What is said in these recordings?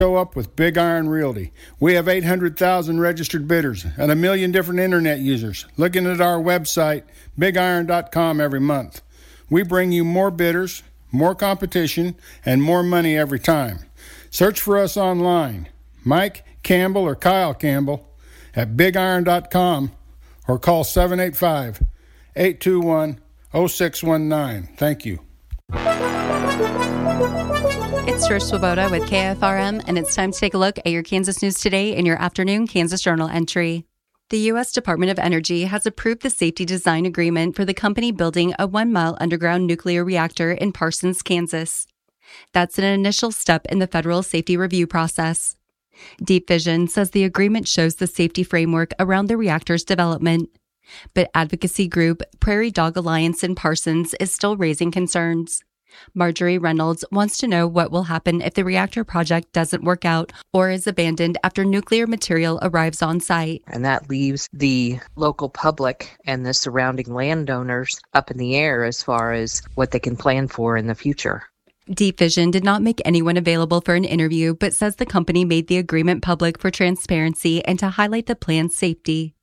Show up with Big Iron Realty. We have 800,000 registered bidders and 1 million different internet users looking at our website, bigiron.com, every month. We bring you more bidders, more competition, and more money every time. Search for us online, Mike Campbell or Kyle Campbell at bigiron.com, or call 785-821-0619. Thank you. It's Trish Swoboda with KFRM, and it's time to take a look at your Kansas news today in your afternoon Kansas Journal entry. The U.S. Department of Energy has approved the safety design agreement for the company building a 1-mile underground nuclear reactor in Parsons, Kansas. That's an initial step in the federal safety review process. Deep Vision says the agreement shows the safety framework around the reactor's development, but advocacy group Prairie Dog Alliance in Parsons is still raising concerns. Marjorie Reynolds wants to know what will happen if the reactor project doesn't work out or is abandoned after nuclear material arrives on site. And that leaves the local public and the surrounding landowners up in the air as far as what they can plan for in the future. Deep Vision did not make anyone available for an interview, but says the company made the agreement public for transparency and to highlight the plan's safety.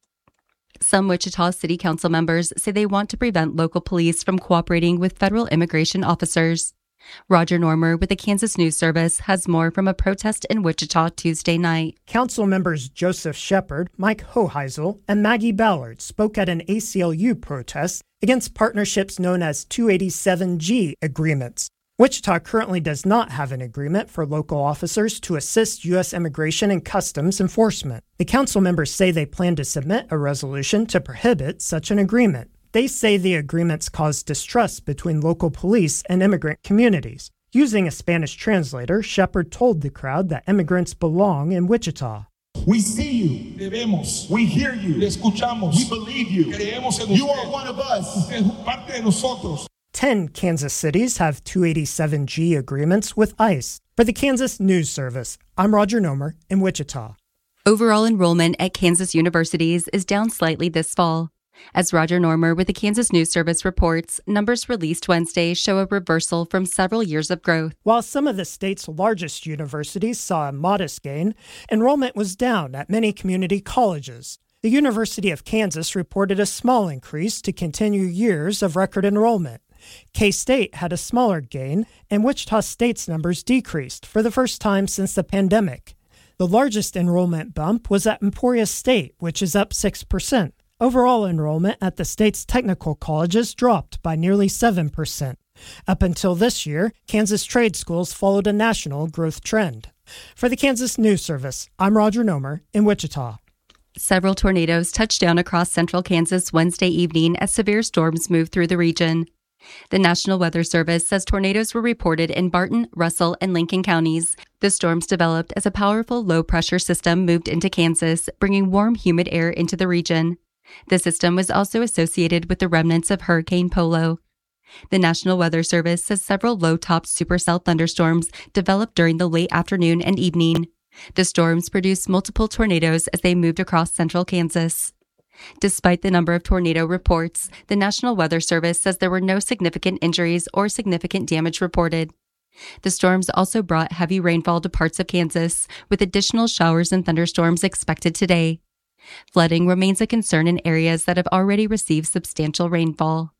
Some Wichita City Council members say they want to prevent local police from cooperating with federal immigration officers. Roger Normer with the Kansas News Service has more from a protest in Wichita Tuesday night. Council members Joseph Shepard, Mike Hoheisel, and Maggie Ballard spoke at an ACLU protest against partnerships known as 287G agreements. Wichita currently does not have an agreement for local officers to assist U.S. Immigration and Customs enforcement. The council members say they plan to submit a resolution to prohibit such an agreement. They say the agreements cause distrust between local police and immigrant communities. Using a Spanish translator, Shepard told the crowd that immigrants belong in Wichita. We see you. Le vemos. We hear you. Le escuchamos. We believe you. Creemos en usted. You are one of us. Usted es parte de nosotros. 10 Kansas cities have 287G agreements with ICE. For the Kansas News Service, I'm Roger Nomer in Wichita. Overall enrollment at Kansas universities is down slightly this fall. As Roger Normer with the Kansas News Service reports, numbers released Wednesday show a reversal from several years of growth. While some of the state's largest universities saw a modest gain, enrollment was down at many community colleges. The University of Kansas reported a small increase to continue years of record enrollment. K-State had a smaller gain, and Wichita State's numbers decreased for the first time since the pandemic. The largest enrollment bump was at Emporia State, which is up 6%. Overall enrollment at the state's technical colleges dropped by nearly 7%. Up until this year, Kansas trade schools followed a national growth trend. For the Kansas News Service, I'm Roger Nomer in Wichita. Several tornadoes touched down across central Kansas Wednesday evening as severe storms moved through the region. The National Weather Service says tornadoes were reported in Barton, Russell, and Lincoln counties. The storms developed as a powerful low-pressure system moved into Kansas, bringing warm, humid air into the region. The system was also associated with the remnants of Hurricane Polo. The National Weather Service says several low-topped supercell thunderstorms developed during the late afternoon and evening. The storms produced multiple tornadoes as they moved across central Kansas. Despite the number of tornado reports, the National Weather Service says there were no significant injuries or significant damage reported. The storms also brought heavy rainfall to parts of Kansas, with additional showers and thunderstorms expected today. Flooding remains a concern in areas that have already received substantial rainfall.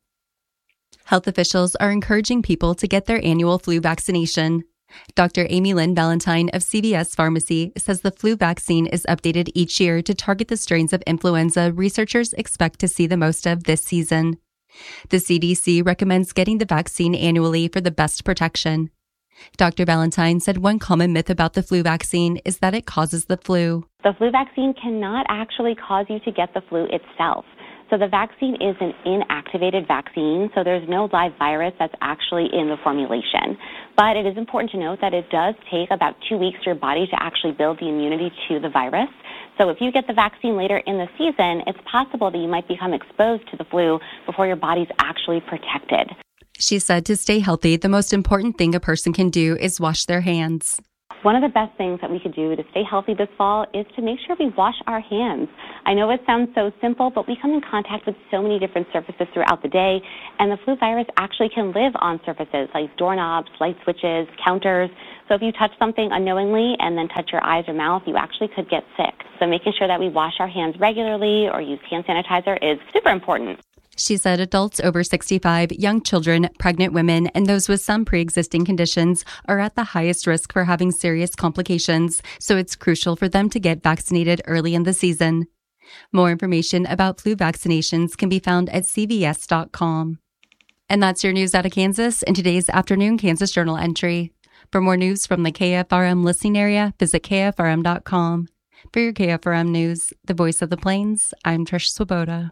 Health officials are encouraging people to get their annual flu vaccination. Dr. Amy Lynn Valentine of CVS Pharmacy says the flu vaccine is updated each year to target the strains of influenza researchers expect to see the most of this season. The CDC recommends getting the vaccine annually for the best protection. Dr. Valentine said one common myth about the flu vaccine is that it causes the flu. The flu vaccine cannot actually cause you to get the flu itself. So the vaccine is an inactivated vaccine, so there's no live virus that's actually in the formulation. But it is important to note that it does take about 2 weeks for your body to actually build the immunity to the virus. So if you get the vaccine later in the season, it's possible that you might become exposed to the flu before your body's actually protected. She said to stay healthy, the most important thing a person can do is wash their hands. One of the best things that we could do to stay healthy this fall is to make sure we wash our hands. I know it sounds so simple, but we come in contact with so many different surfaces throughout the day, and the flu virus actually can live on surfaces like doorknobs, light switches, counters. So if you touch something unknowingly and then touch your eyes or mouth, you actually could get sick. So making sure that we wash our hands regularly or use hand sanitizer is super important. She said adults over 65, young children, pregnant women, and those with some pre-existing conditions are at the highest risk for having serious complications, so it's crucial for them to get vaccinated early in the season. More information about flu vaccinations can be found at cvs.com. And that's your news out of Kansas in today's afternoon Kansas Journal entry. For more news from the KFRM listening area, visit kfrm.com. For your KFRM news, the voice of the Plains, I'm Trish Swoboda.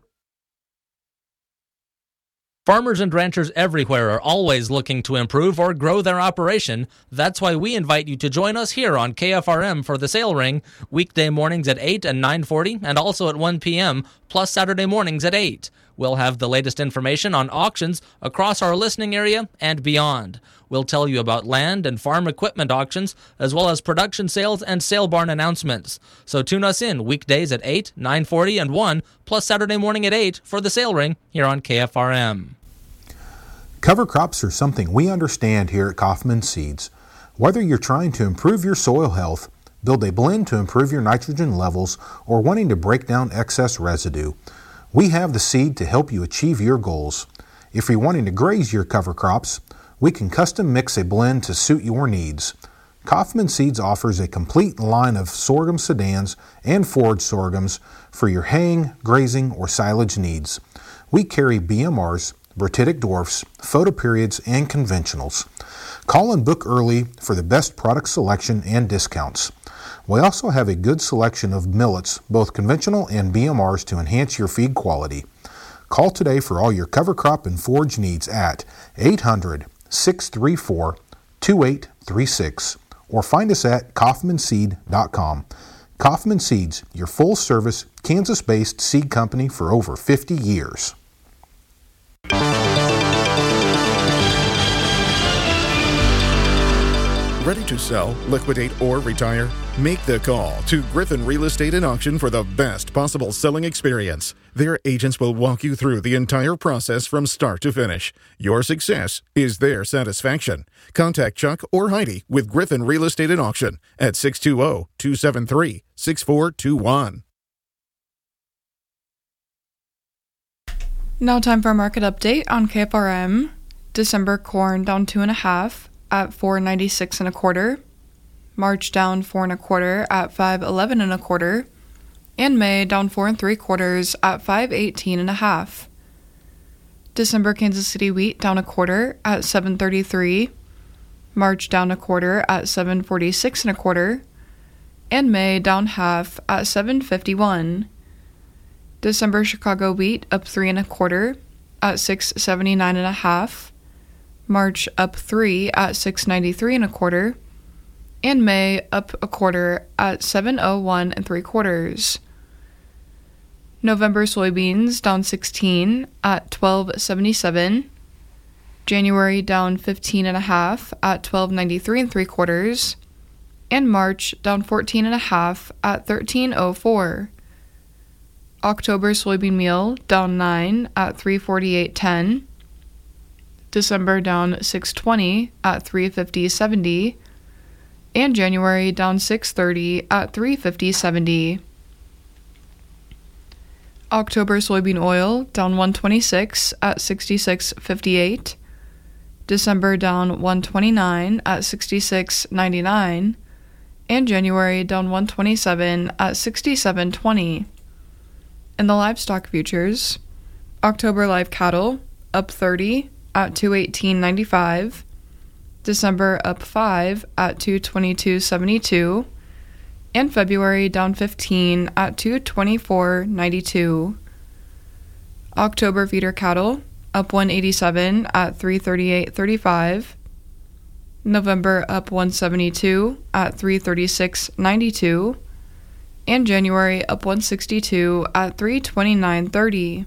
Farmers and ranchers everywhere are always looking to improve or grow their operation. That's why we invite you to join us here on KFRM for the Sale Ring, weekday mornings at 8 and 9:40 and also at 1 p.m., plus Saturday mornings at 8. We'll have the latest information on auctions across our listening area and beyond. We'll tell you about land and farm equipment auctions, as well as production sales and sale barn announcements. So tune us in weekdays at 8, 9:40, and 1, plus Saturday morning at 8 for the Sale Ring here on KFRM. Cover crops are something we understand here at Kaufman Seeds. Whether you're trying to improve your soil health, build a blend to improve your nitrogen levels, or wanting to break down excess residue, we have the seed to help you achieve your goals. If you're wanting to graze your cover crops, we can custom mix a blend to suit your needs. Kaufman Seeds offers a complete line of sorghum sedans and forage sorghums for your haying, grazing, or silage needs. We carry BMRs, Bertitic dwarfs, photoperiods, and conventionals. Call and book early for the best product selection and discounts. We also have a good selection of millets, both conventional and BMRs, to enhance your feed quality. Call today for all your cover crop and forage needs at 800-634-2836 or find us at kaufmanseed.com. Kaufman Seeds, your full-service, Kansas-based seed company for over 50 years. Ready to sell, liquidate, or retire? Make the call to Griffin Real Estate and Auction for the best possible selling experience. Their agents will walk you through the entire process from start to finish. Your success is their satisfaction. Contact Chuck or Heidi with Griffin Real Estate and Auction at 620-273-6421. Now time for a market update on KFRM. December corn down 2.5 at $4.96 1/4. March down 4 1/4 at $5.11 1/4. And May down 4 3/4 at $5.18 1/2. December Kansas City wheat down 1/4 at $7.33. March down 1/4 at $7.46 1/4. And May down 1/2 at $7.51. December Chicago wheat up 3 1/4 at $6.79 1/2. March up 3 at $6.93 1/4. And May up 1/4 at $7.01 3/4. November soybeans down 16 at $12.77. January down 15 1/2 at $12.93 3/4. And March down 14 1/2 at $13.04. October soybean meal down 9 at $3.48.10. December down 6.20 at $3.50.70. And January down 6.30 at $3.50.70. October soybean oil down 126 at 66.58. December down 129 at 66.99. And January down 127 at 67.20. In the livestock futures, October live cattle up 30 at $218.95. December up 5 at $222.72. And February down 15 at $224.92. October feeder cattle up 187 at $338.35. November up 172 at $336.92. And January up 162 at $329.30.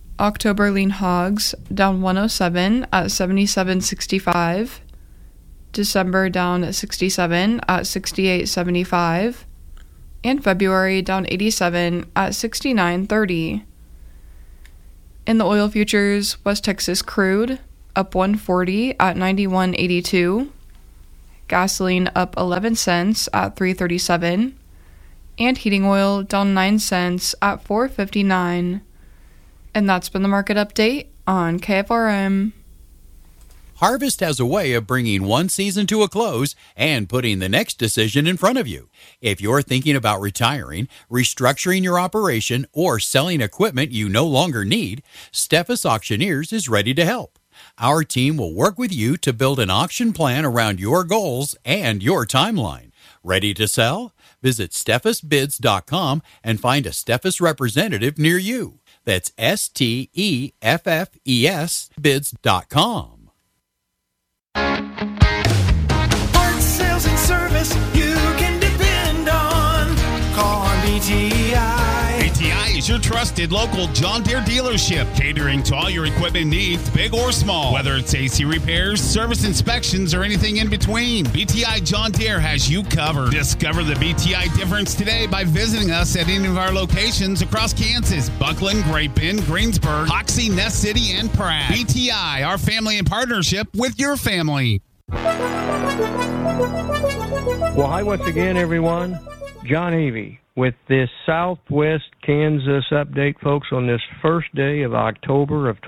October lean hogs down 107 at $77.65. December down 67 at 68.75. And February down 87 at 69.30. In the oil futures, West Texas crude up 140 at 91.82. Gasoline up 11 cents at 3.37. And heating oil down 9 cents at 4.59. And that's been the market update on KFRM. Harvest has a way of bringing one season to a close and putting the next decision in front of you. If you're thinking about retiring, restructuring your operation, or selling equipment you no longer need, Steffes Auctioneers is ready to help. Our team will work with you to build an auction plan around your goals and your timeline. Ready to sell? Visit SteffesBids.com and find a Steffes representative near you. That's STEFFES bids.com. Parts, sales, and service you can depend on. Call on BTI. BTI is your trusted local John Deere dealership, catering to all your equipment needs, big or small. Whether it's AC repairs, service inspections, or anything in between, BTI John Deere has you covered. Discover the BTI difference today by visiting us at any of our locations across Kansas: Buckland, Great Bend, Greensburg, Hoxie, Ness City, and Pratt. BTI, our family in partnership with your family. Well, hi once again, everyone. John Avey with this Southwest Kansas update, folks, on this first day of October of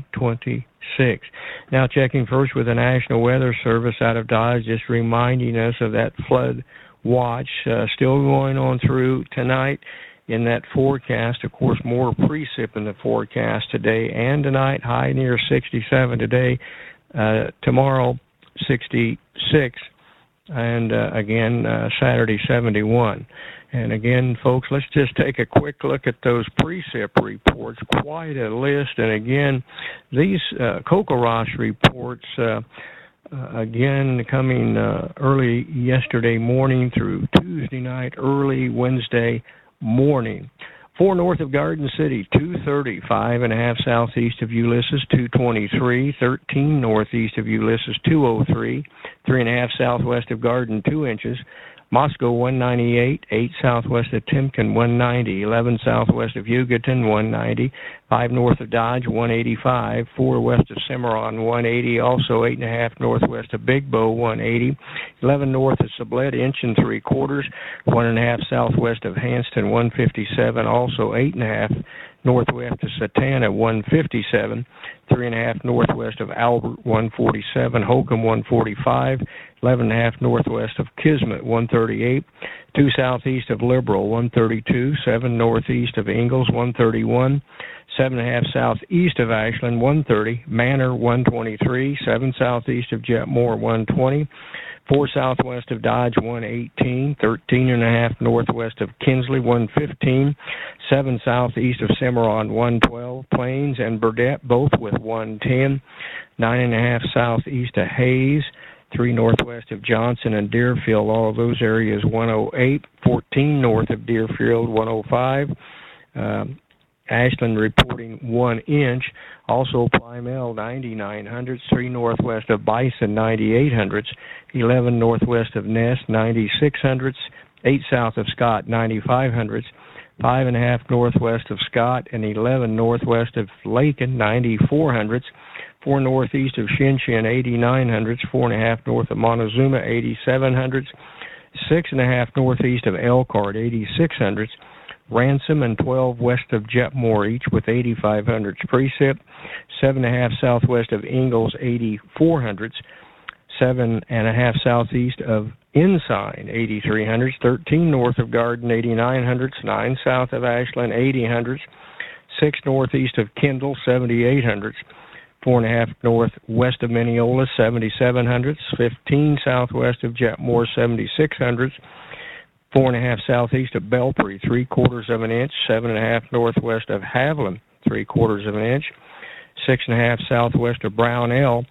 2026. Now checking first with the National Weather Service out of Dodge, just reminding us of that flood watch still going on through tonight in that forecast. Of course, more precip in the forecast today and tonight, high near 67 today. Tomorrow, 66, and again, Saturday, 71. And again, folks, let's just take a quick look at those precip reports. Quite a list. And again, these CoCoRaHS reports, again, coming early yesterday morning through Tuesday night, early Wednesday morning. 4 north of Garden City, 230, 5.5 southeast of Ulysses, 223, 13 northeast of Ulysses, 203, 3.5 southwest of Garden, 2 inches. Moscow, 198, 8 southwest of Timken, 190, 11 southwest of Hugoton, 190, 5 north of Dodge, 185, 4 west of Cimarron, 180, also 8.5 northwest of Big Bow, 180, 11 north of Sublette, inch and 3/4, 1.5 southwest of Hanston, 157, also 8.5 northwest of Satana, 157, 3.5 northwest of Albert, 147, Holcomb, 145, 11.5 northwest of Kismet, 138, 2 southeast of Liberal, 132, 7 northeast of Ingalls, 131, 7.5 southeast of Ashland, 130, Manor, 123, 7 southeast of Jetmore, 120, 4 southwest of Dodge, 118, 13.5 northwest of Kinsley, 115, 7 southeast of Cimarron, 112, Plains and Burdette, both with 110, 9.5 southeast of Hayes, 3 northwest of Johnson and Deerfield, all of those areas, 108, 14 north of Deerfield, 105, Ashland reporting 1 inch. Also Plymell 9900s, 3 northwest of Bison 9800s, 11 northwest of Ness 9600s, 8 south of Scott 9500s, 5.5 northwest of Scott, and 11 northwest of Lakin 9400s, 4 northeast of Shinshin 8900s, 4.5 north of Montezuma 8700s, 6.5 northeast of Elkhart 8600s, Ransom and 12 west of Jetmore, each with 8500s precip, 7.5 southwest of Ingalls 8400s, 7.5 southeast of Ensign 8300s, 13 north of Garden 8900s, 9 south of Ashland 8000s, 6 northeast of Kendall 7800s, 4.5 northwest of Mineola 7700s, 15 southwest of Jetmore 7600s, 4.5 southeast of Belpre, 3/4 of an inch, 7.5 northwest of Haviland, 3/4 of an inch, 6.5 southwest of Brownell,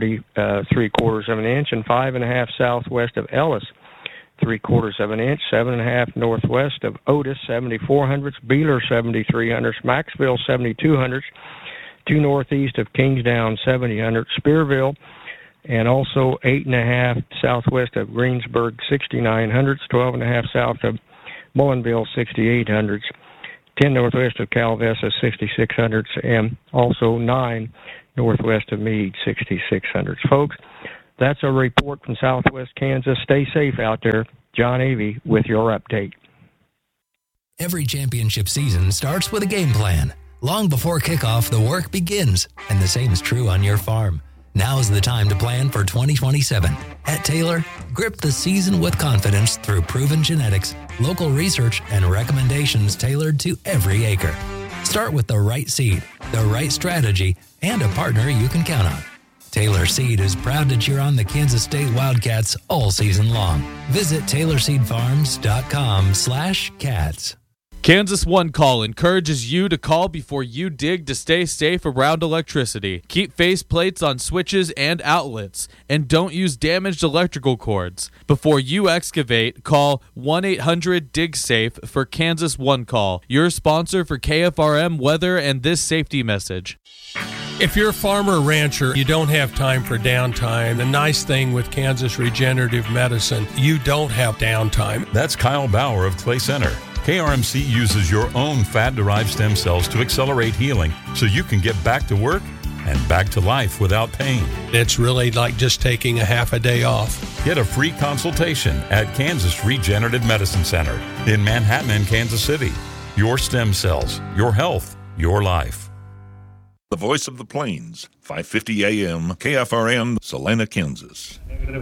3/4 of an inch, and 5.5 southwest of Ellis, 3/4 of an inch, 7.5 northwest of Otis, 7400s, Beeler 7300s, Maxville 7200s, 2 northeast of Kingsdown 7000, Spearville and also 8.5 southwest of Greensburg, 6900s, 12.5 south of Mullenville, 6800s, 10 northwest of Calvessa, 6600s, and also 9 northwest of Meade, 6600s. Folks, that's a report from Southwest Kansas. Stay safe out there. John Avey with your update. Every championship season starts with a game plan. Long before kickoff, the work begins, and the same is true on your farm. Now's the time to plan for 2027. At Taylor, grip the season with confidence through proven genetics, local research, and recommendations tailored to every acre. Start with the right seed, the right strategy, and a partner you can count on. Taylor Seed is proud to cheer on the Kansas State Wildcats all season long. Visit TaylorSeedFarms.com/cats. Kansas One Call encourages you to call before you dig to stay safe around electricity. Keep face plates on switches and outlets, and don't use damaged electrical cords. Before you excavate, call 1-800-DIG-SAFE for Kansas One Call, your sponsor for KFRM weather and this safety message. If you're a farmer or rancher, you don't have time for downtime. The nice thing with Kansas Regenerative Medicine, you don't have downtime. That's Kyle Bauer of Clay Center. KRMC uses your own fat-derived stem cells to accelerate healing so you can get back to work and back to life without pain. It's really like just taking a half a day off. Get a free consultation at Kansas Regenerative Medicine Center in Manhattan and Kansas City. Your stem cells, your health, your life. The Voice of the Plains, 550 AM, KFRM, Salina, Kansas.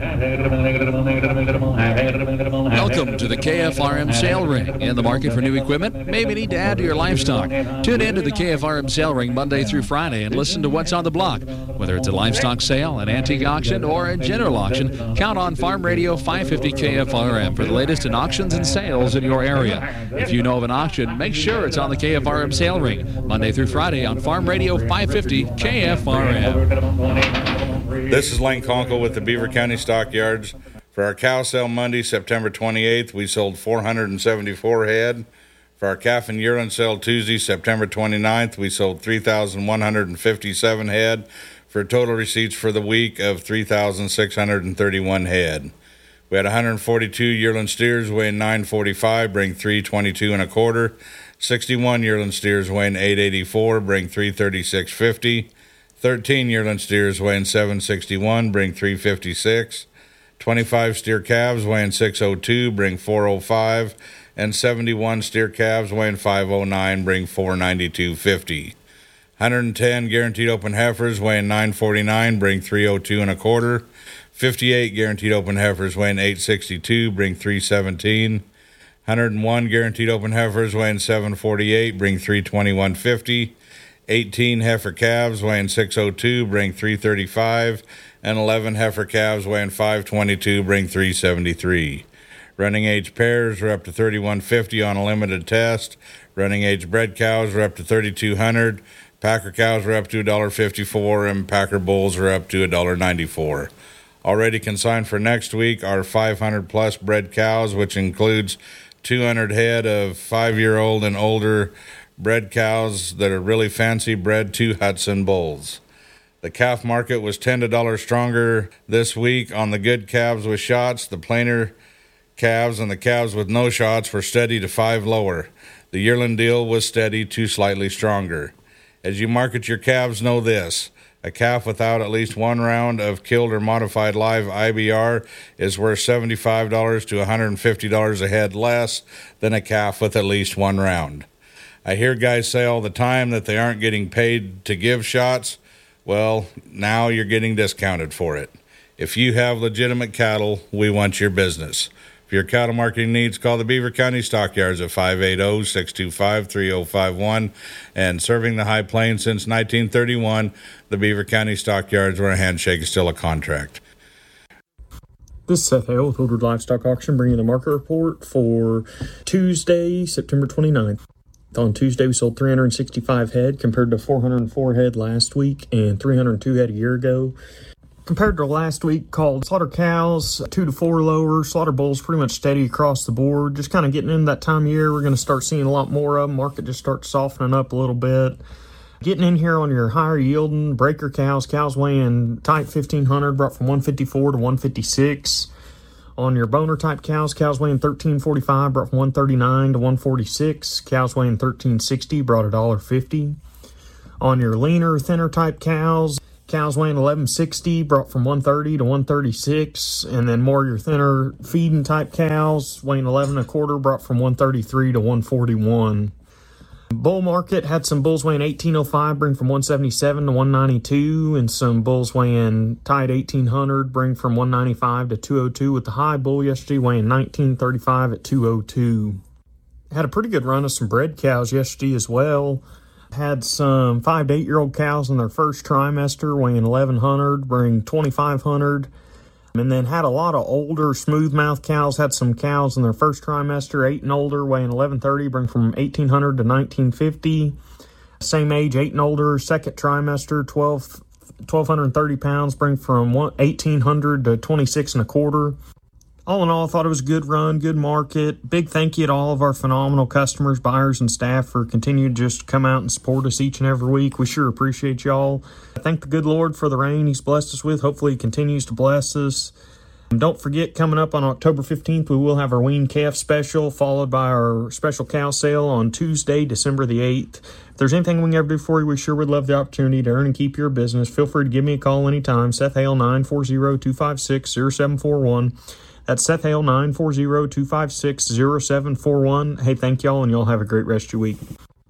Welcome to the KFRM Sale Ring. In the market for new equipment? Maybe need to add to your livestock. Tune in to the KFRM Sale Ring Monday through Friday and listen to what's on the block. Whether it's a livestock sale, an antique auction, or a general auction, count on Farm Radio 550 KFRM for the latest in auctions and sales in your area. If you know of an auction, make sure it's on the KFRM Sale Ring Monday through Friday on Farm Radio 550 KFRM. This is Lane Conkle with the Beaver County Stockyards. For our cow sale Monday, September 28th, we sold 474 head. For our calf and yearling sale Tuesday, September 29th, we sold 3,157 head for total receipts for the week of 3,631 head. We had 142 yearling steers weighing 945, bring 322 and a quarter. 61 yearling steers weighing 884, bring 336.50. 13 yearling steers weighing 761, bring 356. 25 steer calves weighing 602, bring 405. And 71 steer calves weighing 509, bring 492.50. 110 guaranteed open heifers weighing 949, bring 302 and a quarter. 58 guaranteed open heifers weighing 862, bring 317. 101 guaranteed open heifers weighing 748, bring 321.50. 18 heifer calves weighing 602, bring 335, and 11 heifer calves weighing 522, bring 373. Running age pairs are up to 31.50 on a limited test. Running age bred cows are up to 3,200. Packer cows are up to $1.54, and Packer bulls are up to $1.94. Already consigned for next week are 500 plus bred cows, which includes 200 head of 5-year-old and older bred cows that are really fancy bred to Hudson bulls. The calf market was $10 stronger this week on the good calves with shots. The plainer calves and the calves with no shots were steady to 5 lower. The yearling deal was steady to slightly stronger. As you market your calves, know this: a calf without at least one round of killed or modified live IBR is worth $75 to $150 a head less than a calf with at least one round. I hear guys say all the time that they aren't getting paid to give shots. Well, now you're getting discounted for it. If you have legitimate cattle, we want your business. For your cattle marketing needs, call the Beaver County Stockyards at 580-625-3051. And serving the High Plains since 1931, the Beaver County Stockyards, where a handshake is still a contract. This is Seth Hale with Woodward Livestock Auction, bringing the market report for Tuesday, September 29th. On Tuesday, we sold 365 head compared to 404 head last week and 302 head a year ago. Compared to last week, called slaughter cows 2 to 4 lower, slaughter bulls pretty much steady across the board. Just kind of getting into that time of year, we're going to start seeing a lot more of them. Market just starts softening up a little bit. Getting in here on your higher yielding breaker cows, cows weighing type 1500 brought from 154 to 156. On your boner type cows, cows weighing 1345 brought from 139 to 146. Cows weighing 1360 brought $1.50. On your leaner, thinner type cows, cows weighing 1160 brought from 130 to 136. And then more your thinner feeding type cows weighing 11 and a quarter brought from 133 to 141. Bull market had some bulls weighing 1805 bring from 177 to 192, and some bulls weighing tied 1800 bring from 195 to 202, with the high bull yesterday weighing 1935 at 202. Had a pretty good run of some bred cows yesterday as well. Had some 5 to 8 year old cows in their first trimester weighing 1100 bring 2500. And then had a lot of older smoothmouth cows. Had some cows in their first trimester, 8 and older, weighing 1130, bring from 1800 to 1950. Same age, 8 and older, second trimester, 1230 pounds, bring from 1800 to 26 and a quarter. All in all, I thought it was a good run, good market. Big thank you to all of our phenomenal customers, buyers, and staff for continuing to just come out and support us each and every week. We sure appreciate y'all. I thank the good Lord for the rain He's blessed us with. Hopefully He continues to bless us. And don't forget, coming up on October 15th, we will have our wean calf special, followed by our special cow sale on Tuesday, December the 8th. If there's anything we can ever do for you, we sure would love the opportunity to earn and keep your business. Feel free to give me a call anytime. Seth Hale, 940-256-0741. That's Seth Hale, 940-256-0741. Hey, thank y'all, and y'all have a great rest of your week.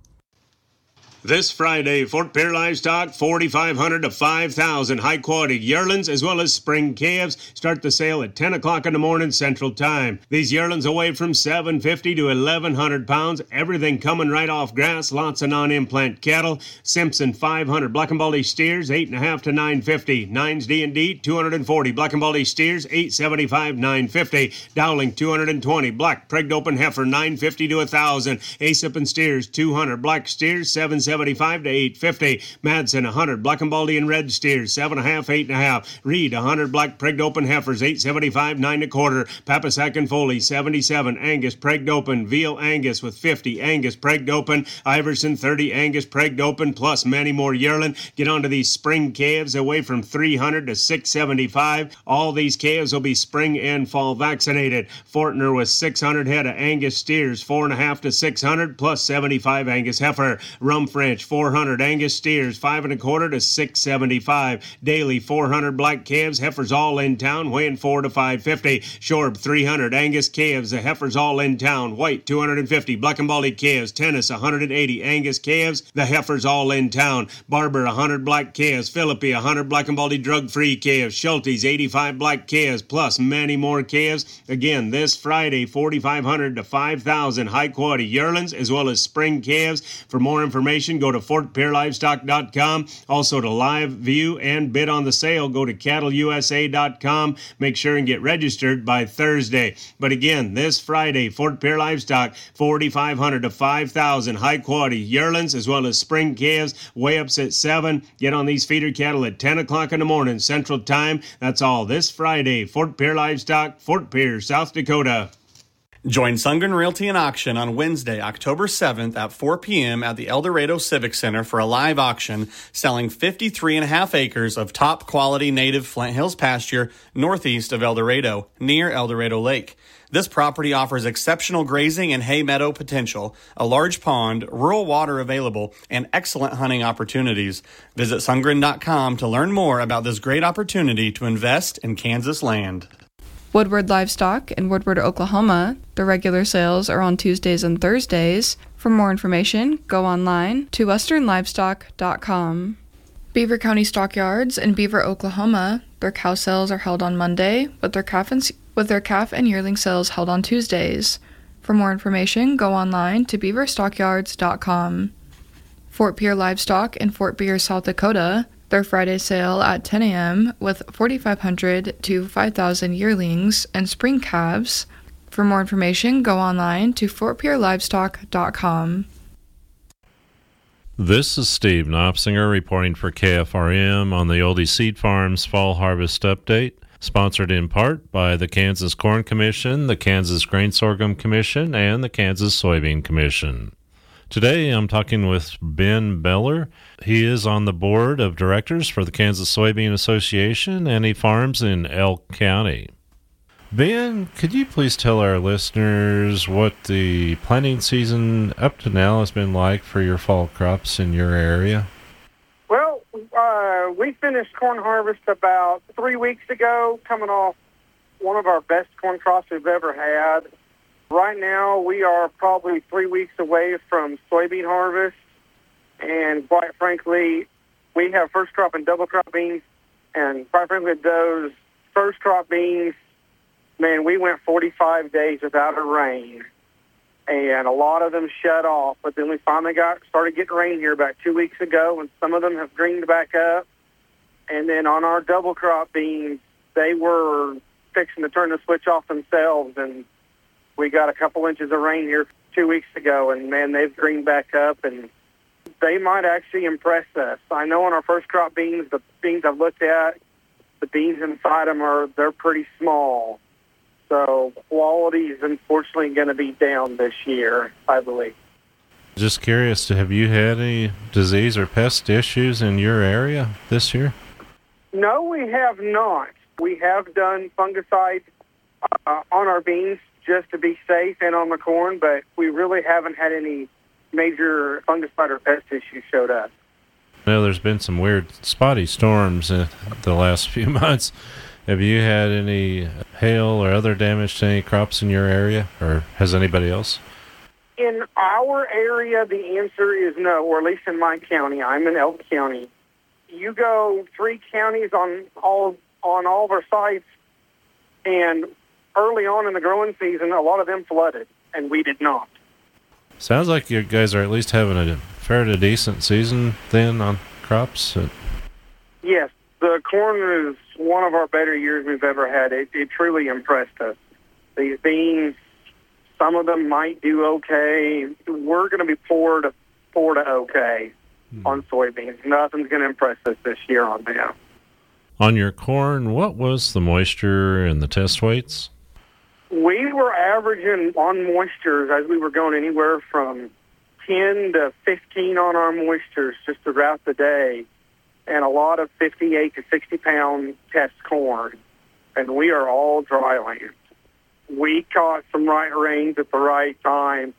This Friday, Fort Pierre Livestock, 4,500 to 5,000 high-quality yearlings as well as spring calves start the sale at 10 o'clock in the morning Central Time. These yearlings weigh from 750 to 1,100 pounds, everything coming right off grass, lots of non-implant cattle. Simpson, 500. Black and Baldy steers, 8.5 to 950. Nines D&D, 240. Black and Baldy steers, 875, 950. Dowling, 220. Black pregged open heifer, 950 to 1,000. Aesop and steers, 200. Black steers, 775 to 850. Madsen, 100. Black and Baldy and red steers, 7.5, 8.5. Reed, 100. Black pregged open heifers, 875, 9.25. Papasack and Foley, 77. Angus pregged open. Veal Angus with 50. Angus pregged open. Iverson, 30. Angus pregged open, plus many more yearling. Get onto these spring calves, away from 300 to 675. All these calves will be spring and fall vaccinated. Fortner with 600 head of Angus steers, 4.5 to 600, plus 75 Angus heifer. Rumford French, 400 Angus steers, 5.25 to 675. Daily, 400 black calves, heifers all in town, weighing 4 to 550. Shorb, 300 Angus calves, the heifers all in town. White, 250. Black and Baldy calves, Tennis, 180 Angus calves, the heifers all in town. Barber, 100 black calves. Philippi, 100 Black and Baldy drug-free calves. Schulte's, 85 black calves, plus many more calves. Again, this Friday, 4,500 to 5,000 high-quality yearlings, as well as spring calves. For more information, go to FortPierreLivestock.com. Also to live view and bid on the sale, go to CattleUSA.com. Make sure and get registered by Thursday. But again, this Friday, Fort Pierre Livestock, 4,500 to 5,000 high-quality yearlings, as well as spring calves, weigh-ups at 7. Get on these feeder cattle at 10 o'clock in the morning Central Time. That's all this Friday. Fort Pierre Livestock, Fort Pierre, South Dakota. Join Sundgren Realty and Auction on Wednesday, October 7th at 4 p.m. at the El Dorado Civic Center for a live auction selling 53.5 acres of top-quality native Flint Hills pasture northeast of El Dorado, near El Dorado Lake. This property offers exceptional grazing and hay meadow potential, a large pond, rural water available, and excellent hunting opportunities. Visit Sundgren.com to learn more about this great opportunity to invest in Kansas land. Woodward Livestock in Woodward, Oklahoma. The regular sales are on Tuesdays and Thursdays. For more information, go online to westernlivestock.com. Beaver County Stockyards in Beaver, Oklahoma. Their cow sales are held on Monday, with their calf and yearling sales held on Tuesdays. For more information, go online to beaverstockyards.com. Fort Pierre Livestock in Fort Pierre, South Dakota. Their Friday sale at 10 a.m. with 4,500 to 5,000 yearlings and spring calves. For more information, go online to fortpierrelivestock.com. This is Steve Knopsinger reporting for KFRM on the Oldie Seed Farms Fall Harvest Update, sponsored in part by the Kansas Corn Commission, the Kansas Grain Sorghum Commission, and the Kansas Soybean Commission. Today, I'm talking with Ben Beller. He is on the board of directors for the Kansas Soybean Association, and he farms in Elk County. Ben, could you please tell our listeners what the planting season up to now has been like for your fall crops in your area? Well, we finished corn harvest about 3 weeks ago, coming off one of our best corn crops we've ever had. Right now, we are probably 3 weeks away from soybean harvest, and quite frankly, we have first crop and double crop beans, and quite frankly, those first crop beans, man, we went 45 days without a rain, and a lot of them shut off, but then we finally started getting rain here about 2 weeks ago, and some of them have greened back up, and then on our double crop beans, they were fixing to turn the switch off themselves, and we got a couple inches of rain here 2 weeks ago, and, man, they've greened back up, and they might actually impress us. I know on our first crop beans, the beans I've looked at, the beans inside them they're pretty small. So quality is unfortunately going to be down this year, I believe. Just curious, have you had any disease or pest issues in your area this year? No, we have not. We have done fungicide on our beans just to be safe and on the corn, but we really haven't had any major fungicide or pest issues showed up. I know there's been some weird spotty storms in the last few months. Have you had any hail or other damage to any crops in your area, or has anybody else? In our area, the answer is no, or at least in my county. I'm in Elk County. You go 3 counties on all of our sites, and early on in the growing season, a lot of them flooded, and we did not. Sounds like you guys are at least having a fairly decent season then on crops. Yes, the corn is one of our better years we've ever had. It truly impressed us. These beans, some of them might do okay. We're going to be poor to okay on soybeans. Nothing's going to impress us this year on them. On your corn, what was the moisture and the test weights? We were averaging on moistures as we were going anywhere from 10 to 15 on our moistures just throughout the day, and a lot of 58 to 60-pound test corn, and we are all dry land. We caught some right rains at the right time.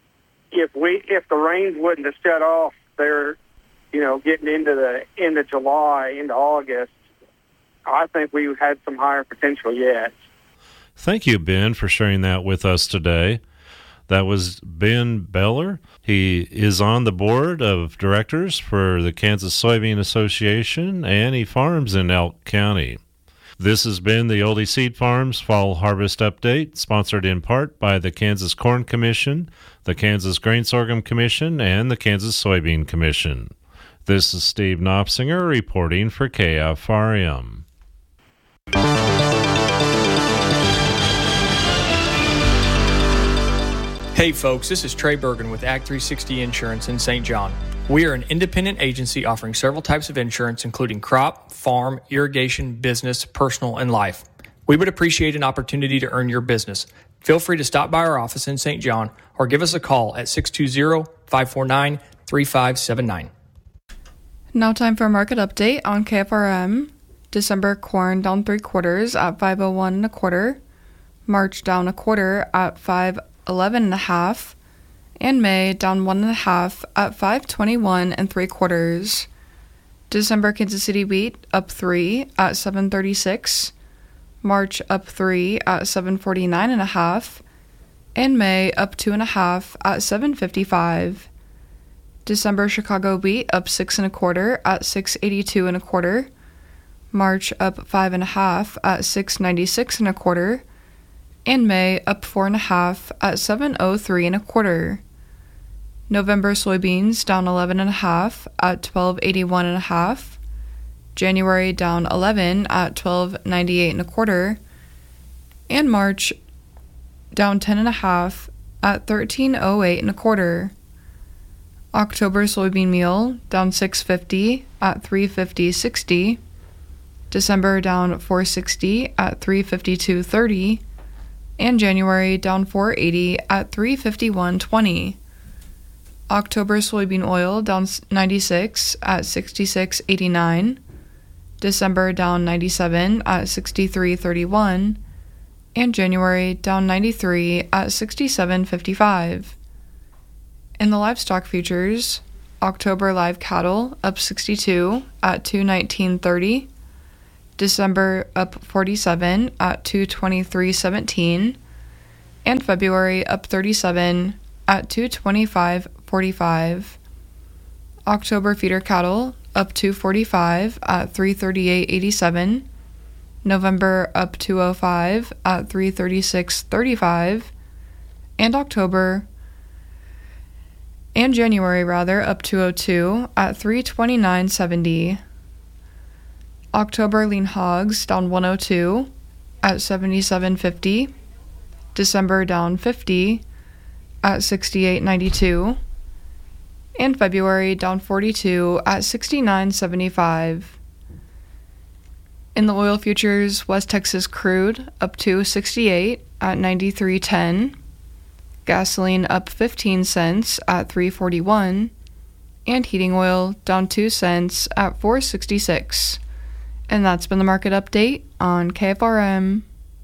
If the rains wouldn't have shut off there, getting into the end of July, into August, I think we had some higher potential yet. Thank you, Ben, for sharing that with us today. That was Ben Beller. He is on the board of directors for the Kansas Soybean Association, and he farms in Elk County. This has been the Oldie Seed Farms Fall Harvest Update, sponsored in part by the Kansas Corn Commission, the Kansas Grain Sorghum Commission, and the Kansas Soybean Commission. This is Steve Knopsinger reporting for KFRM. Hey folks, this is Trey Bergen with Ag 360 Insurance in St. John. We are an independent agency offering several types of insurance, including crop, farm, irrigation, business, personal, and life. We would appreciate an opportunity to earn your business. Feel free to stop by our office in St. John or give us a call at 620-549-3579. Now time for a market update on KFRM. December corn down 3/4 at $5.01 1/4. March down 1/4 at $5.11 1/2. And May down 1 1/2 at $5.21 3/4. December Kansas City wheat up 3 at $7.36. March up 3 at $7.49 1/2. And May up 2 1/2 at $7.55. December Chicago wheat up 6 1/4 at $6.82 1/4. March up 5 1/2 at $6.96 1/4. And May up 4 1/2 at $7.03 1/4. November soybeans down 11 1/2 at $12.81 1/2. January down 11 at $12.98 1/4. And March down 10 1/2 at $13.08 1/4. October soybean meal down 6.50 at $3.50.60. December down 4.60 at $3.52.30. And January down 4.80 at $3.51.20. October soybean oil down 96 at 66.89. December down 97 at 63.31. And January down 93 at 67.55. In the livestock futures, October live cattle up 62 at 219.30. December up 47 at 223.17. And February up 37 at 225.45. October feeder cattle up 245 at 338.87. November up 205 at 336.35. And January up 202 at 329.70. October lean hogs down 102 at 77.50. December down 50 at 68.92. And February down 42 at 69.75. In the oil futures, West Texas crude up to 68 at 93.10. Gasoline up 15 cents at 3.41. And heating oil down 2 cents at 4.66. And that's been the market update on KFRM.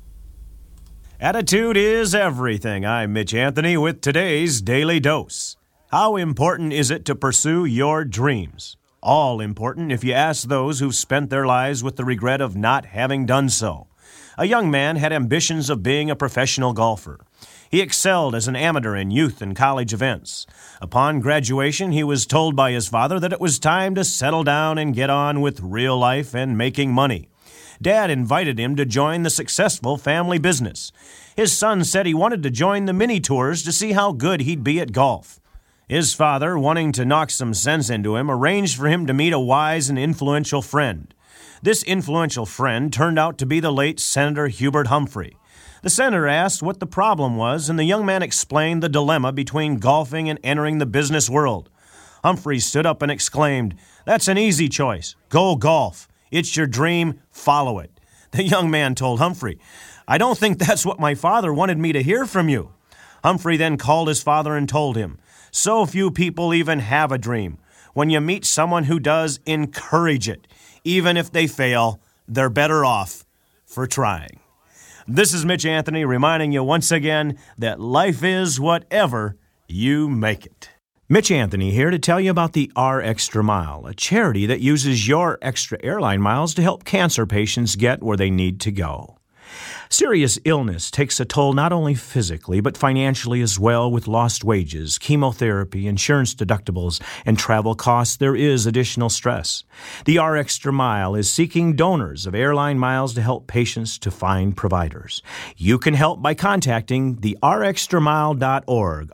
Attitude is everything. I'm Mitch Anthony with today's Daily Dose. How important is it to pursue your dreams? All important if you ask those who've spent their lives with the regret of not having done so. A young man had ambitions of being a professional golfer. He excelled as an amateur in youth and college events. Upon graduation, he was told by his father that it was time to settle down and get on with real life and making money. Dad invited him to join the successful family business. His son said he wanted to join the mini tours to see how good he'd be at golf. His father, wanting to knock some sense into him, arranged for him to meet a wise and influential friend. This influential friend turned out to be the late Senator Hubert Humphrey. The senator asked what the problem was, and the young man explained the dilemma between golfing and entering the business world. Humphrey stood up and exclaimed, "That's an easy choice. Go golf. It's your dream. Follow it." The young man told Humphrey, "I don't think that's what my father wanted me to hear from you." Humphrey then called his father and told him, "So few people even have a dream. When you meet someone who does, encourage it. Even if they fail, they're better off for trying." This is Mitch Anthony reminding you once again that life is whatever you make it. Mitch Anthony here to tell you about the R Extra Mile, a charity that uses your extra airline miles to help cancer patients get where they need to go. Serious illness takes a toll not only physically, but financially as well. With lost wages, chemotherapy, insurance deductibles, and travel costs, there is additional stress. The R Extra Mile is seeking donors of airline miles to help patients to find providers. You can help by contacting the rxtramile.org,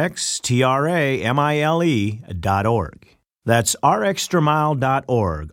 rxtramile.org. That's rxtramile.org,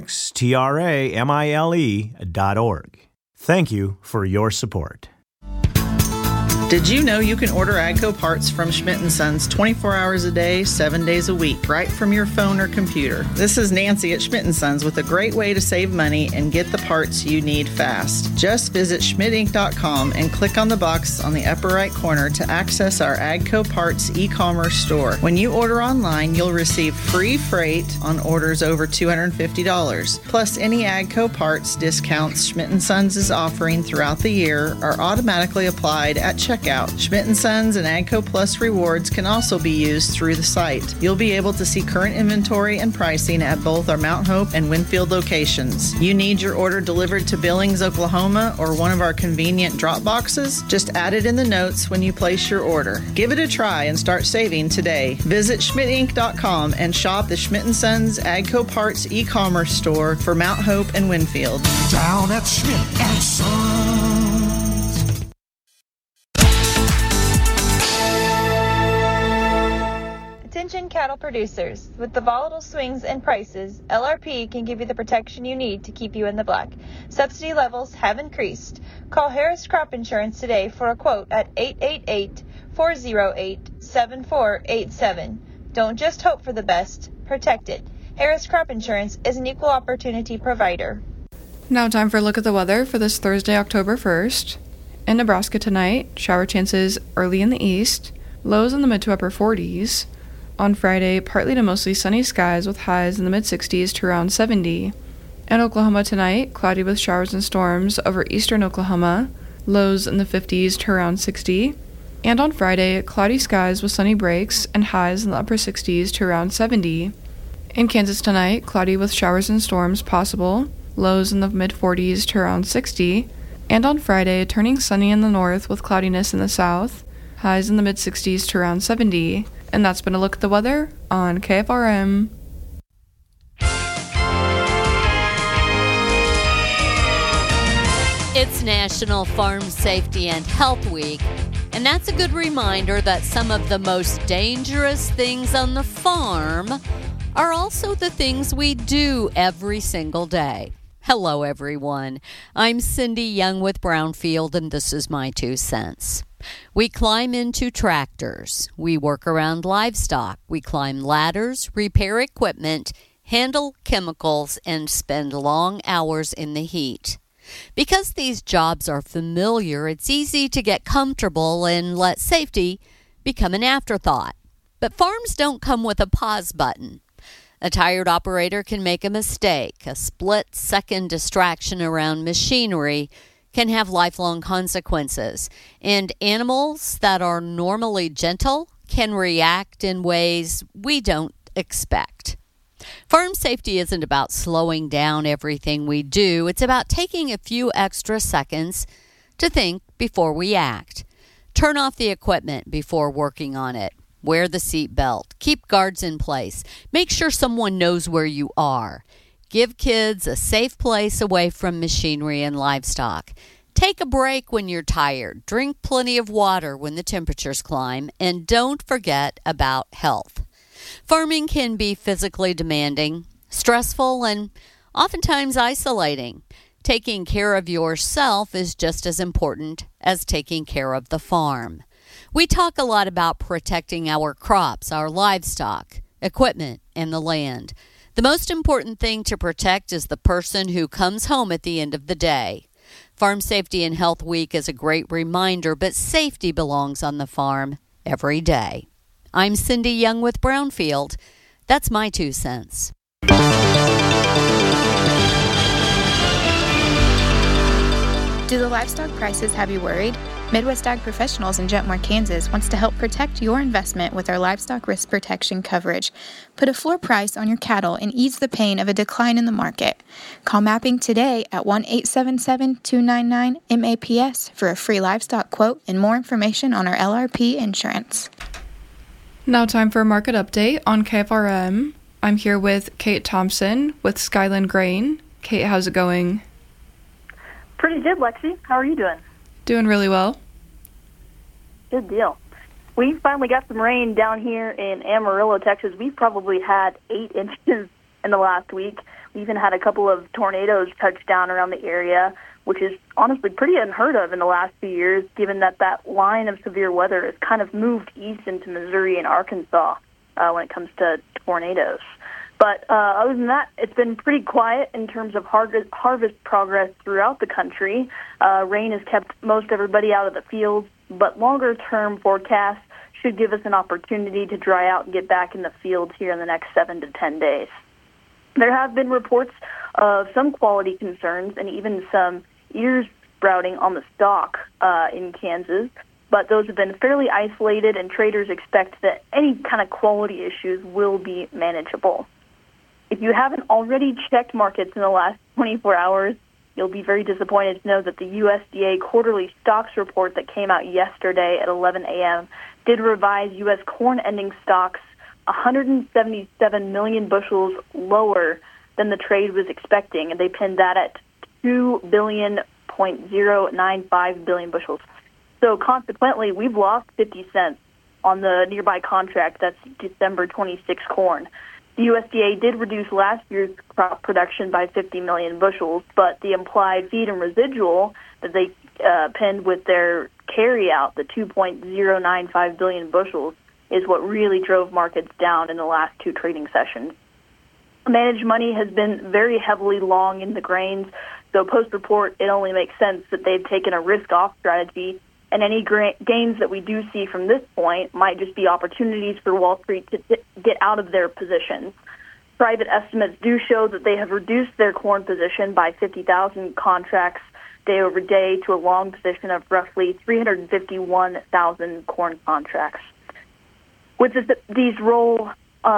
rxtramile.org. Thank you for your support. Did you know you can order AGCO parts from Schmidt & Sons 24 hours a day, 7 days a week, right from your phone or computer? This is Nancy at Schmidt & Sons with a great way to save money and get the parts you need fast. Just visit schmidtinc.com and click on the box on the upper right corner to access our AGCO parts e-commerce store. When you order online, you'll receive free freight on orders over $250. Plus, any AGCO parts discounts Schmidt & Sons is offering throughout the year are automatically applied at checkout. Schmidt & Sons and AGCO Plus rewards can also be used through the site. You'll be able to see current inventory and pricing at both our Mount Hope and Winfield locations. You need your order delivered to Billings, Oklahoma, or one of our convenient drop boxes? Just add it in the notes when you place your order. Give it a try and start saving today. Visit schmidtinc.com and shop the Schmidt & Sons AGCO Parts e-commerce store for Mount Hope and Winfield. Down at Schmidt & Sons. Attention cattle producers. With the volatile swings in prices, LRP can give you the protection you need to keep you in the black. Subsidy levels have increased. Call Harris Crop Insurance today for a quote at 888-408-7487. Don't just hope for the best, protect it. Harris Crop Insurance is an equal opportunity provider. Now time for a look at the weather for this Thursday, October 1st. In Nebraska tonight, shower chances early in the east, lows in the mid to upper 40s. On Friday, partly to mostly sunny skies with highs in the mid-60s to around 70. In Oklahoma tonight, cloudy with showers and storms over eastern Oklahoma, lows in the 50s to around 60. And on Friday, cloudy skies with sunny breaks and highs in the upper 60s to around 70. In Kansas tonight, cloudy with showers and storms possible, lows in the mid-40s to around 60. And on Friday, turning sunny in the north with cloudiness in the south, highs in the mid-60s to around 70. And that's been a look at the weather on KFRM. It's National Farm Safety and Health Week, and that's a good reminder that some of the most dangerous things on the farm are also the things we do every single day. Hello, everyone. I'm Cindy Young with Brownfield, and this is my 2 cents. We climb into tractors. We work around livestock. We climb ladders, repair equipment, handle chemicals, and spend long hours in the heat. Because these jobs are familiar, it's easy to get comfortable and let safety become an afterthought. But farms don't come with a pause button. A tired operator can make a mistake. A split-second distraction around machinery can have lifelong consequences. And animals that are normally gentle can react in ways we don't expect. Farm safety isn't about slowing down everything we do. It's about taking a few extra seconds to think before we act. Turn off the equipment before working on it. Wear the seat belt. Keep guards in place. Make sure someone knows where you are. Give kids a safe place away from machinery and livestock. Take a break when you're tired. Drink plenty of water when the temperatures climb. And don't forget about health. Farming can be physically demanding, stressful, and oftentimes isolating. Taking care of yourself is just as important as taking care of the farm. We talk a lot about protecting our crops, our livestock, equipment, and the land. The most important thing to protect is the person who comes home at the end of the day. Farm Safety and Health Week is a great reminder, but safety belongs on the farm every day. I'm Cindy Young with Brownfield. That's my 2 cents. Do the livestock prices have you worried? Midwest Ag Professionals in Jetmore, Kansas wants to help protect your investment with our livestock risk protection coverage. Put a floor price on your cattle and ease the pain of a decline in the market. Call Mapping today at 1-877-299-MAPS for a free livestock quote and more information on our LRP insurance. Now time for a market update on KFRM. I'm here with Kate Thompson with Skyland Grain. Kate, how's it going? Pretty good, Lexi. How are you doing? Doing really well. Good deal. We finally got some rain down here in Amarillo, Texas. We've probably had 8 inches in the last week. We even had a couple of tornadoes touch down around the area, which is honestly pretty unheard of in the last few years, given that line of severe weather has kind of moved east into Missouri and Arkansas when it comes to tornadoes. But other than that, it's been pretty quiet in terms of harvest progress throughout the country. Rain has kept most everybody out of the fields, but longer-term forecasts should give us an opportunity to dry out and get back in the fields here in the next 7 to 10 days. There have been reports of some quality concerns and even some ears sprouting on the stalk in Kansas, but those have been fairly isolated, and traders expect that any kind of quality issues will be manageable. If you haven't already checked markets in the last 24 hours, you'll be very disappointed to know that the USDA quarterly stocks report that came out yesterday at 11 a.m. did revise U.S. corn ending stocks 177 million bushels lower than the trade was expecting, and they pinned that at 2.095 billion bushels. So consequently, we've lost 50 cents on the nearby contract. That's December 26 corn. The USDA did reduce last year's crop production by 50 million bushels, but the implied feed and residual that they pinned with their carryout, the 2.095 billion bushels, is what really drove markets down in the last 2 trading sessions. Managed money has been very heavily long in the grains, so post-report it only makes sense that they've taken a risk-off strategy and any gains that we do see from this point might just be opportunities for Wall Street to get out of their positions. Private estimates do show that they have reduced their corn position by 50,000 contracts day over day to a long position of roughly 351,000 corn contracts. With these roll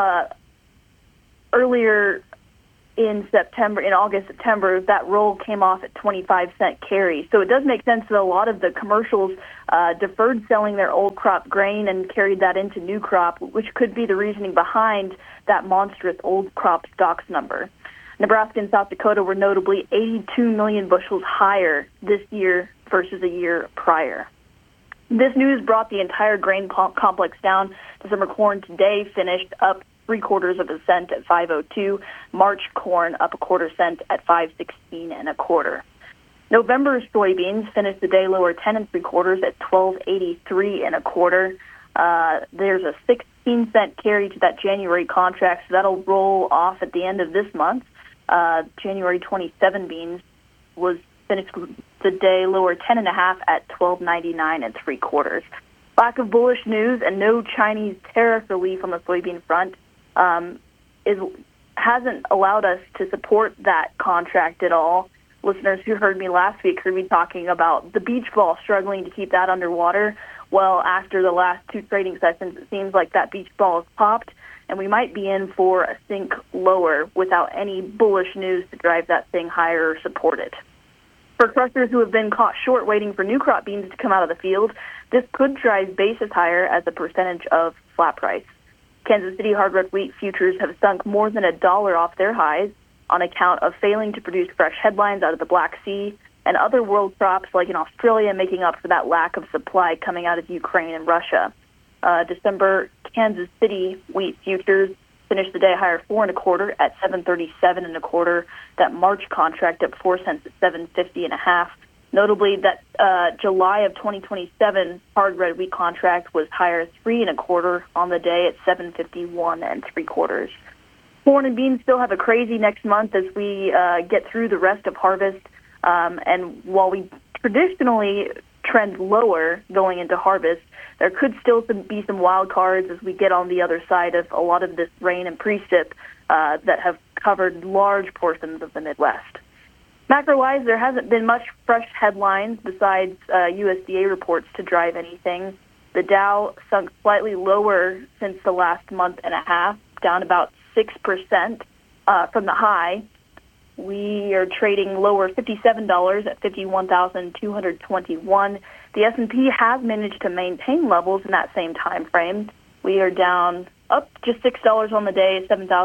earlier in August, September, that roll came off at 25-cent carry. So it does make sense that a lot of the commercials deferred selling their old crop grain and carried that into new crop, which could be the reasoning behind that monstrous old crop stocks number. Nebraska and South Dakota were notably 82 million bushels higher this year versus a year prior. This news brought the entire grain complex down. December corn today finished up 0.75 cents at 5.02. March corn up 0.25 cents at 5.16 1/4. November's soybeans finished the day lower 10 3/4 at 12.83 1/4. There's a 16-cent carry to that January contract, so that'll roll off at the end of this month. January 27 beans was finished the day lower 10.5 at 12.99 3/4. Lack of bullish news and no Chinese tariff relief on the soybean front hasn't allowed us to support that contract at all. Listeners who heard me last week heard me talking about the beach ball, struggling to keep that underwater. Well, after the last two trading sessions, it seems like that beach ball has popped, and we might be in for a sink lower without any bullish news to drive that thing higher or support it. For crushers who have been caught short waiting for new crop beans to come out of the field, this could drive basis higher as a percentage of flat price. Kansas City hard red wheat futures have sunk more than $1 off their highs on account of failing to produce fresh headlines out of the Black Sea and other world crops like in Australia making up for that lack of supply coming out of Ukraine and Russia. December Kansas City wheat futures finished the day higher 4 1/4 at 7.37 1/4. That March contract up 4 cents at 7.50 1/2. Notably, that July of 2027 hard red wheat contract was higher 3 1/4 on the day at 7.51 3/4. Corn and beans still have a crazy next month as we get through the rest of harvest. And while we traditionally trend lower going into harvest, there could still be some wild cards as we get on the other side of a lot of this rain and precip that have covered large portions of the Midwest. Macro-wise, there hasn't been much fresh headlines besides USDA reports to drive anything. The Dow sunk slightly lower since the last month and a half, down about 6% from the high. We are trading lower $57 at $51,221. The S&P has managed to maintain levels in that same time frame. We are down up just $6 on the day,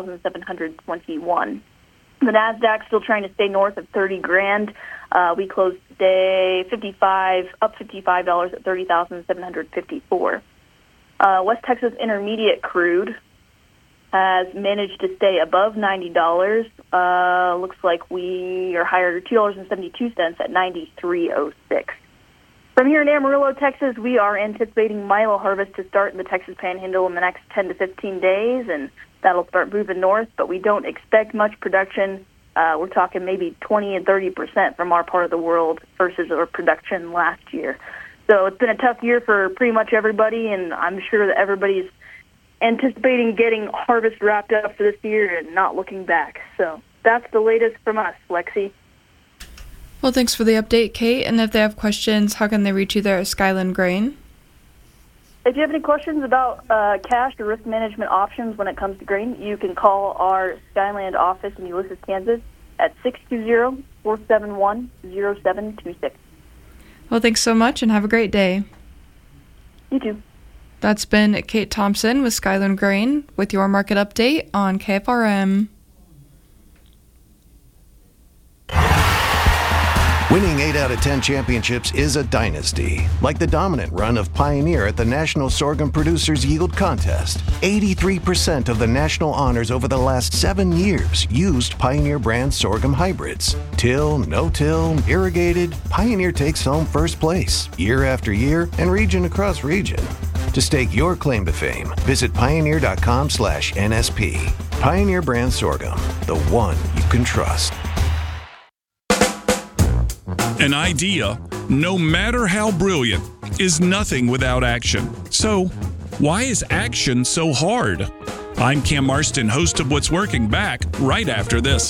7,721. The NASDAQ still trying to stay north of 30 grand. We closed today up $55 at 30,754. West Texas Intermediate crude has managed to stay above $90. Looks like we are higher $2.72 at 93.06. From here in Amarillo, Texas, we are anticipating milo harvest to start in the Texas Panhandle in the next 10 to 15 days, and that'll start moving north, but we don't expect much production. We're talking maybe 20 and 30% from our part of the world versus our production last year. So it's been a tough year for pretty much everybody, and I'm sure that everybody's anticipating getting harvest wrapped up for this year and not looking back. So that's the latest from us, Lexi. Well, thanks for the update, Kate. And if they have questions, how can they reach you there at Skyland Grain? If you have any questions about cash or risk management options when it comes to grain, you can call our Skyland office in Ulysses, Kansas at 620-471-0726. Well, thanks so much and have a great day. You too. That's been Kate Thompson with Skyland Grain with your market update on KFRM. Winning 8 out of 10 championships is a dynasty, like the dominant run of Pioneer at the National Sorghum Producers Yield Contest. 83% of the national honors over the last 7 years used Pioneer brand sorghum hybrids. Till, no-till, irrigated, Pioneer takes home first place, year after year, and region across region. To stake your claim to fame, visit pioneer.com/NSP. Pioneer brand sorghum, the one you can trust. An idea, no matter how brilliant, is nothing without action. So, why is action so hard? I'm Cam Marston, host of What's Working, back right after this.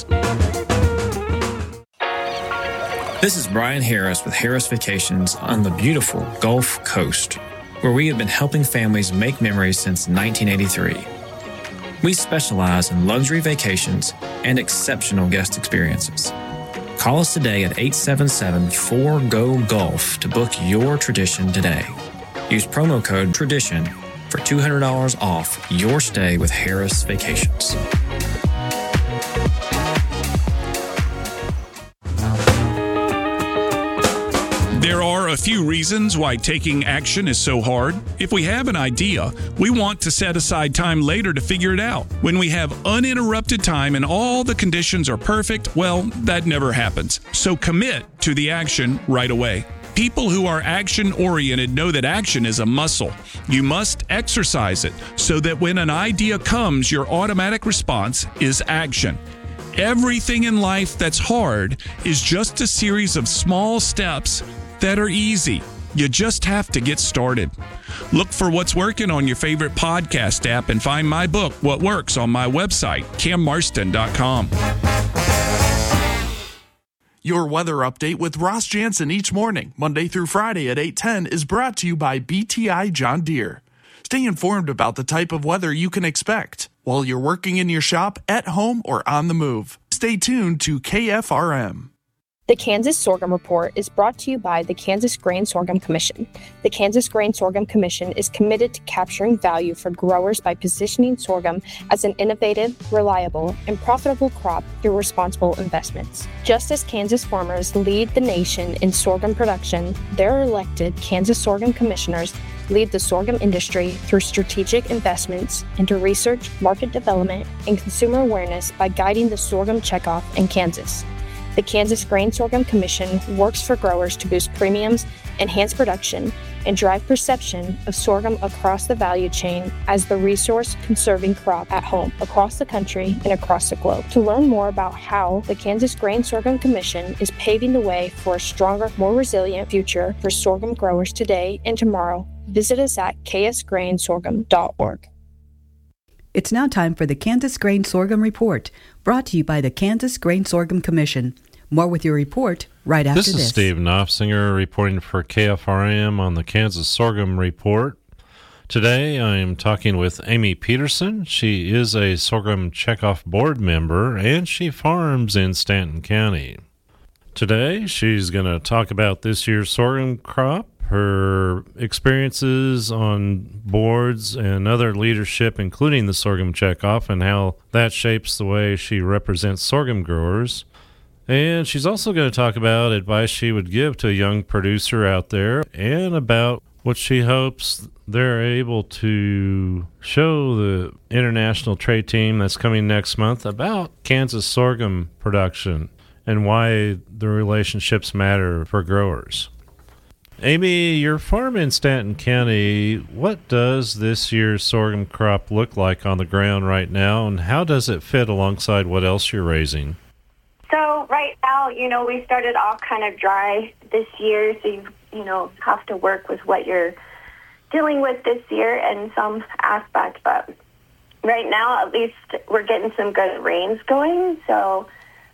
This is Brian Harris with Harris Vacations on the beautiful Gulf Coast, where we have been helping families make memories since 1983. We specialize in luxury vacations and exceptional guest experiences. Call us today at 877-4GO-GULF to book your tradition today. Use promo code TRADITION for $200 off your stay with Harris Vacations. There are a few reasons why taking action is so hard. If we have an idea, we want to set aside time later to figure it out. When we have uninterrupted time and all the conditions are perfect, well, that never happens. So commit to the action right away. People who are action-oriented know that action is a muscle. You must exercise it so that when an idea comes, your automatic response is action. Everything in life that's hard is just a series of small steps that are easy. You just have to get started. Look for What's Working on your favorite podcast app and find my book, What Works, on my website, cammarston.com. Your weather update with Ross Jansen each morning, Monday through Friday at 8:10, is brought to you by BTI John Deere. Stay informed about the type of weather you can expect while you're working in your shop, at home, or on the move. Stay tuned to KFRM. The Kansas Sorghum Report is brought to you by the Kansas Grain Sorghum Commission. The Kansas Grain Sorghum Commission is committed to capturing value for growers by positioning sorghum as an innovative, reliable, and profitable crop through responsible investments. Just as Kansas farmers lead the nation in sorghum production, their elected Kansas Sorghum Commissioners lead the sorghum industry through strategic investments into research, market development, and consumer awareness by guiding the sorghum checkoff in Kansas. The Kansas Grain Sorghum Commission works for growers to boost premiums, enhance production, and drive perception of sorghum across the value chain as the resource-conserving crop at home, across the country, and across the globe. To learn more about how the Kansas Grain Sorghum Commission is paving the way for a stronger, more resilient future for sorghum growers today and tomorrow, visit us at ksgrainsorghum.org. It's now time for the Kansas Grain Sorghum Report, brought to you by the Kansas Grain Sorghum Commission. More with your report right after this. This is Steve Knopfsinger reporting for KFRM on the Kansas Sorghum Report. Today I am talking with Amy Peterson. She is a Sorghum Checkoff Board member and she farms in Stanton County. Today she's going to talk about this year's sorghum crop, her experiences on boards and other leadership, including the Sorghum Checkoff, and how that shapes the way she represents sorghum growers. And she's also going to talk about advice she would give to a young producer out there and about what she hopes they're able to show the international trade team that's coming next month about Kansas sorghum production and why the relationships matter for growers. Amy, your farm in Stanton County, what does this year's sorghum crop look like on the ground right now, and how does it fit alongside what else you're raising? So right now, we started off kind of dry this year, so you have to work with what you're dealing with this year in some aspects. But right now, at least, we're getting some good rains going, so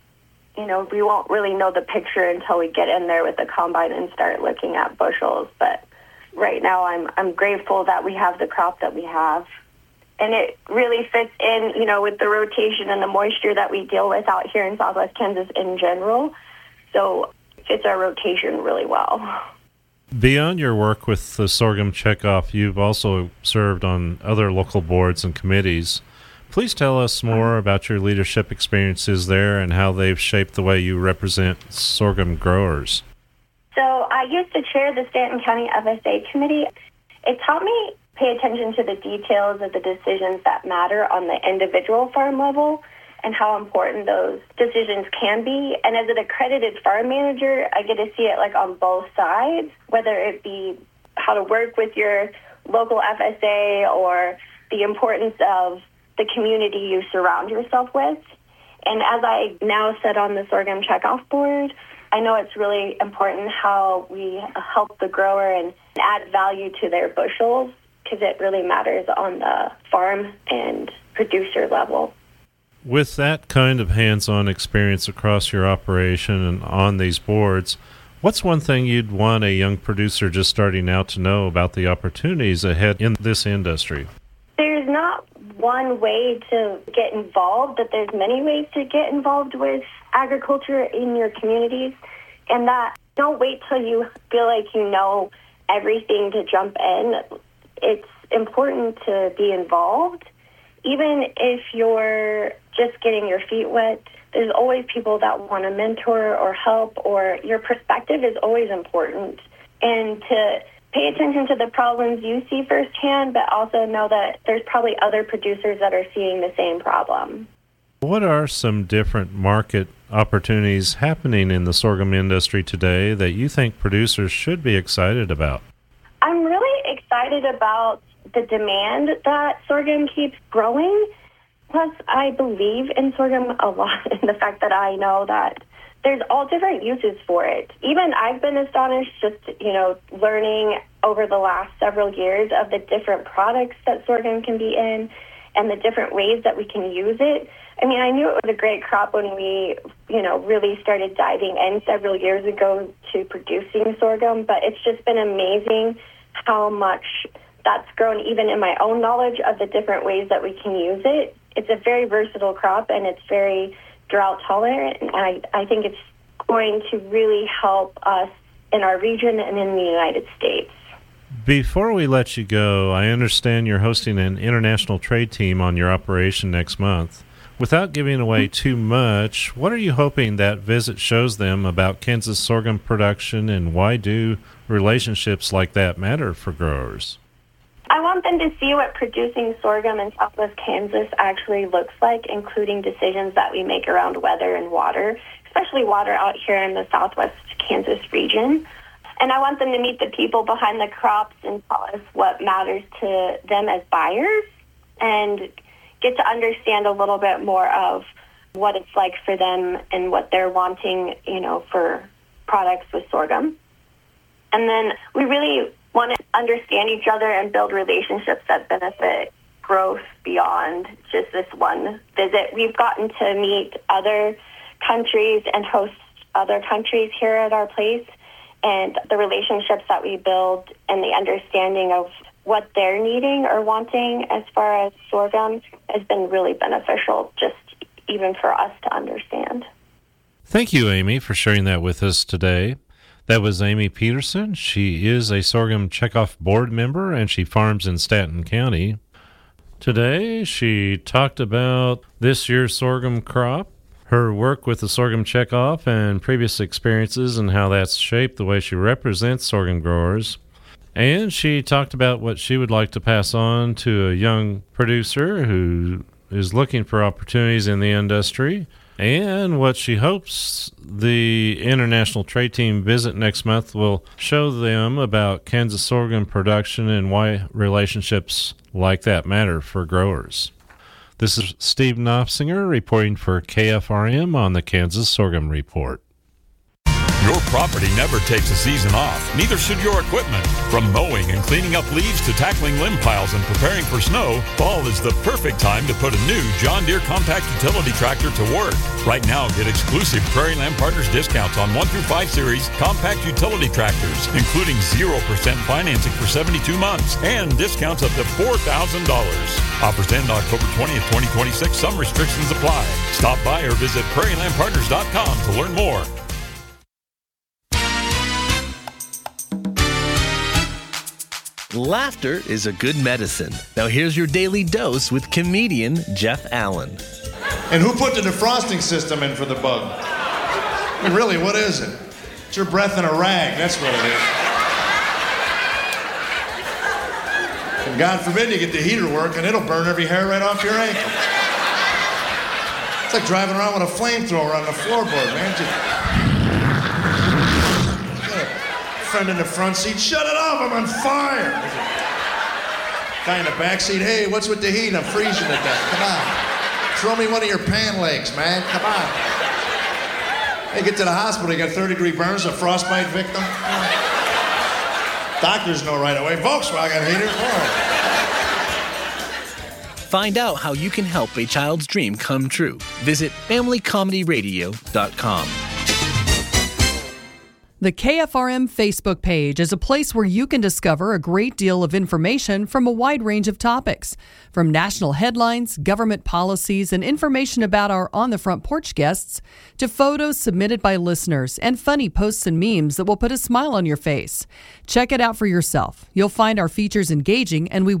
we won't really know the picture until we get in there with the combine and start looking at bushels. But right now, I'm grateful that we have the crop that we have. And it really fits in, with the rotation and the moisture that we deal with out here in Southwest Kansas in general. So it fits our rotation really well. Beyond your work with the Sorghum Checkoff, you've also served on other local boards and committees. Please tell us more about your leadership experiences there and how they've shaped the way you represent sorghum growers. So I used to chair the Stanton County FSA committee. It taught me pay attention to the details of the decisions that matter on the individual farm level and how important those decisions can be. And as an accredited farm manager, I get to see it on both sides, whether it be how to work with your local FSA or the importance of the community you surround yourself with. And as I now sit on the Sorghum Checkoff Board, I know it's really important how we help the grower and add value to their bushels, because it really matters on the farm and producer level. With that kind of hands-on experience across your operation and on these boards, what's one thing you'd want a young producer just starting out to know about the opportunities ahead in this industry? There's not one way to get involved, but there's many ways to get involved with agriculture in your communities, and that don't wait till you feel like you know everything to jump in. It's important to be involved. Even if you're just getting your feet wet, there's always people that want to mentor or help, or your perspective is always important. And to pay attention to the problems you see firsthand, but also know that there's probably other producers that are seeing the same problem. What are some different market opportunities happening in the sorghum industry today that you think producers should be excited about? I'm really excited about the demand that sorghum keeps growing. Plus, I believe in sorghum a lot, in the fact that I know that there's all different uses for it. Even I've been astonished just, learning over the last several years of the different products that sorghum can be in and the different ways that we can use it. I mean, I knew it was a great crop when we, really started diving in several years ago to producing sorghum, but it's just been amazing how much that's grown even in my own knowledge of the different ways that we can use it. It's a very versatile crop, and it's very drought tolerant, and I think it's going to really help us in our region and in the United States. Before we let you go, I understand you're hosting an international trade team on your operation next month. Without giving away too much, what are you hoping that visit shows them about Kansas sorghum production, and why do relationships like that matter for growers? I want them to see what producing sorghum in Southwest Kansas actually looks like, including decisions that we make around weather and water, especially water out here in the Southwest Kansas region. And I want them to meet the people behind the crops and tell us what matters to them as buyers, and get to understand a little bit more of what it's like for them and what they're wanting, for products with sorghum. And then we really want to understand each other and build relationships that benefit growth beyond just this one visit. We've gotten to meet other countries and host other countries here at our place, and the relationships that we build and the understanding of what they're needing or wanting as far as sorghum has been really beneficial, just even for us to understand. Thank you, Amy, for sharing that with us today. That was Amy Peterson. She is a Sorghum Checkoff board member, and she farms in Stanton County. Today, she talked about this year's sorghum crop, her work with the Sorghum Checkoff, and previous experiences and how that's shaped the way she represents sorghum growers. And she talked about what she would like to pass on to a young producer who is looking for opportunities in the industry, and what she hopes the International Trade Team visit next month will show them about Kansas sorghum production and why relationships like that matter for growers. This is Steve Knopsinger reporting for KFRM on the Kansas Sorghum Report. Your property never takes a season off, neither should your equipment. From mowing and cleaning up leaves to tackling limb piles and preparing for snow, fall is the perfect time to put a new John Deere compact utility tractor to work. Right now, get exclusive Prairie Land Partners discounts on 1 through 5 series compact utility tractors, including 0% financing for 72 months and discounts up to $4,000. Offers end October 20th, 2026. Some restrictions apply. Stop by or visit prairielandpartners.com to learn more. Laughter is a good medicine. Now here's your daily dose with comedian Jeff Allen. And who put the defrosting system in for the bug? I mean, really, what is it? It's your breath in a rag, that's what it is. And God forbid you get the heater working, it'll burn every hair right off your ankle. It's like driving around with a flamethrower on the floorboard, man. Friend in the front seat, shut it off, I'm on fire. Guy in the back seat, hey, what's with the heat? I'm freezing to death. Come on. Throw me one of your pan legs, man. Come on. They get to the hospital, they got third-degree burns, a frostbite victim. Doctors know right away. Volkswagen heater. Find out how you can help a child's dream come true. Visit FamilyComedyRadio.com. The KFRM Facebook page is a place where you can discover a great deal of information from a wide range of topics, from national headlines, government policies, and information about our On the Front Porch guests, to photos submitted by listeners and funny posts and memes that will put a smile on your face. Check it out for yourself. You'll find our features engaging, and we